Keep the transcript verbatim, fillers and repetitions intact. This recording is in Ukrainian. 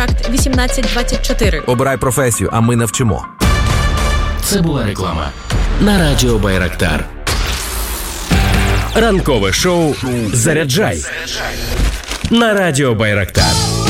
контракт вісімнадцять двадцять чотири. Обирай професію, а ми навчимо. Це була реклама на радіо Байрактар. Ранкове шоу «Заряджай» на радіо Байрактар.